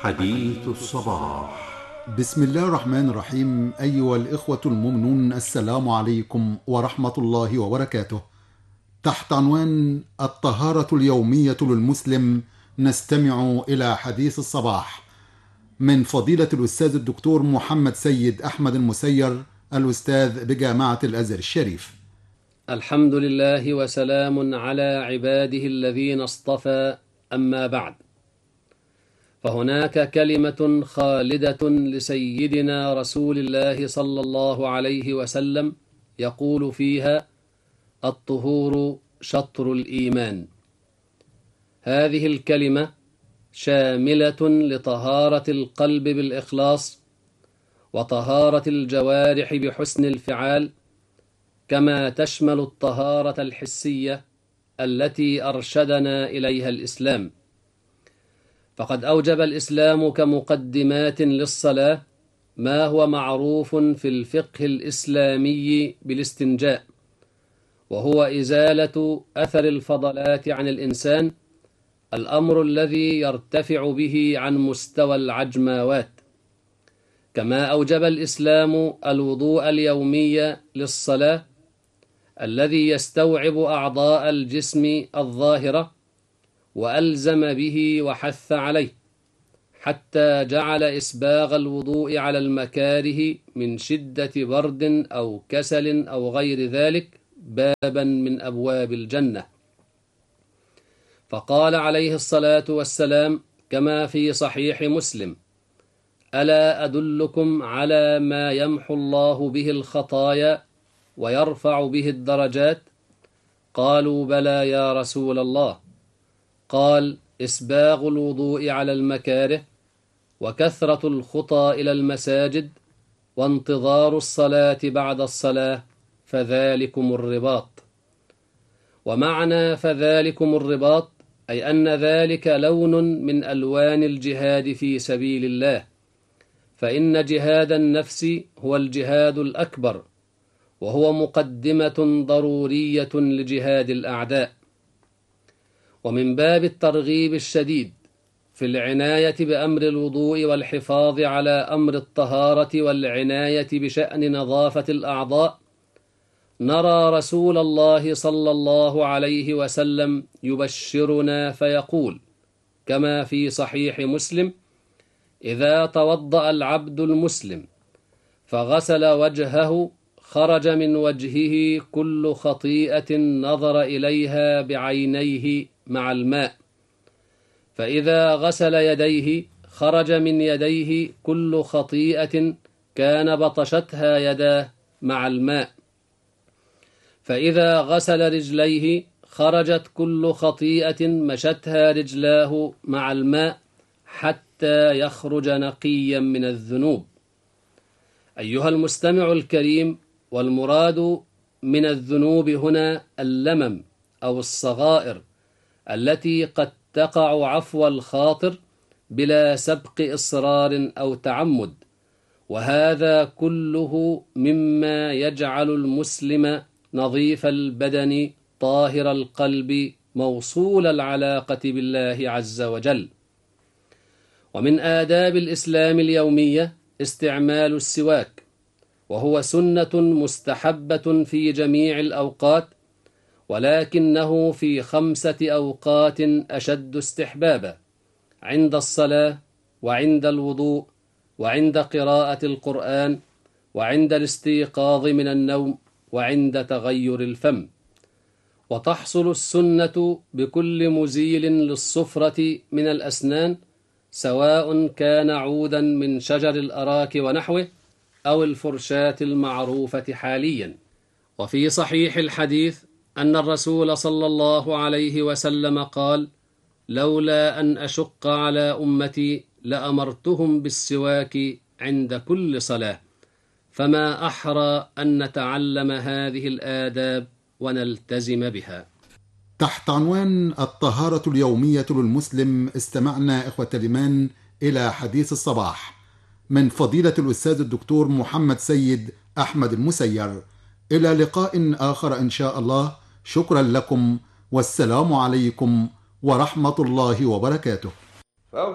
حديث الصباح. بسم الله الرحمن الرحيم. أيها الإخوة المؤمنون، السلام عليكم ورحمة الله وبركاته. تحت عنوان الطهارة اليومية للمسلم نستمع إلى حديث الصباح من فضيلة الأستاذ الدكتور محمد سيد أحمد المسير، الأستاذ بجامعة الأزهر الشريف. الحمد لله وسلام على عباده الذين اصطفى، أما بعد، فهناك كلمة خالدة لسيدنا رسول الله صلى الله عليه وسلم يقول فيها: الطهور شطر الإيمان. هذه الكلمة شاملة لطهارة القلب بالإخلاص، وطهارة الجوارح بحسن الفعال، كما تشمل الطهارة الحسية التي أرشدنا إليها الإسلام. فقد أوجب الإسلام كمقدمات للصلاة ما هو معروف في الفقه الإسلامي بالاستنجاء، وهو إزالة أثر الفضلات عن الإنسان، الأمر الذي يرتفع به عن مستوى العجماوات. كما أوجب الإسلام الوضوء اليومي للصلاة الذي يستوعب أعضاء الجسم الظاهرة، وألزم به وحث عليه، حتى جعل إسباغ الوضوء على المكاره من شدة برد أو كسل أو غير ذلك بابا من أبواب الجنة. فقال عليه الصلاة والسلام كما في صحيح مسلم: ألا أدلكم على ما يمحو الله به الخطايا ويرفع به الدرجات؟ قالوا: بلى يا رسول الله. قال: إسباغ الوضوء على المكاره، وكثرة الخطى إلى المساجد، وانتظار الصلاة بعد الصلاة، فذلكم الرباط. ومعنى فذلكم الرباط أي أن ذلك لون من ألوان الجهاد في سبيل الله، فإن جهاد النفس هو الجهاد الأكبر، وهو مقدمة ضرورية لجهاد الأعداء. ومن باب الترغيب الشديد في العناية بأمر الوضوء والحفاظ على أمر الطهارة والعناية بشأن نظافة الأعضاء، نرى رسول الله صلى الله عليه وسلم يبشرنا فيقول كما في صحيح مسلم: إذا توضأ العبد المسلم فغسل وجهه خرج من وجهه كل خطيئة نظر إليها بعينيه مع الماء، فإذا غسل يديه خرج من يديه كل خطيئة كان بطشتها يداه مع الماء، فإذا غسل رجليه خرجت كل خطيئة مشتها رجلاه مع الماء حتى يخرج نقيا من الذنوب. أيها المستمع الكريم، والمراد من الذنوب هنا اللمم أو الصغائر التي قد تقع عفو الخاطر بلا سبق إصرار أو تعمد، وهذا كله مما يجعل المسلم نظيف البدن طاهر القلب موصول العلاقة بالله عز وجل. ومن آداب الإسلام اليومية استعمال السواك، وهو سنة مستحبة في جميع الأوقات، ولكنه في 5 أوقات أشد استحبابا: عند الصلاة، وعند الوضوء، وعند قراءة القرآن، وعند الاستيقاظ من النوم، وعند تغير الفم. وتحصل السنة بكل مزيل للصفرة من الأسنان، سواء كان عودا من شجر الأراك ونحوه أو الفرشاة المعروفة حاليا. وفي صحيح الحديث أن الرسول صلى الله عليه وسلم قال: لولا أن أشق على أمتي لأمرتهم بالسواك عند كل صلاة. فما أحرى أن نتعلم هذه الآداب ونلتزم بها. تحت عنوان الطهارة اليومية للمسلم استمعنا إخوة الإيمان إلى حديث الصباح من فضيلة الأستاذ الدكتور محمد سيد أحمد المسير. إلى لقاء آخر إن شاء الله. شكرا لكم، والسلام عليكم ورحمة الله وبركاته.